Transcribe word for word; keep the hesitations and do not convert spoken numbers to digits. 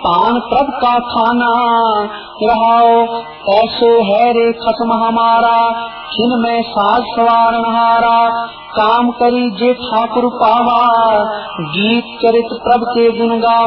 पान प्रभ का खाना रहाओ ऐसो है रे खत्म हमारा खिन में साज सवार नहारा काम करी जे ठाकुर पावा गीत चरित प्रभ के गुण गावा।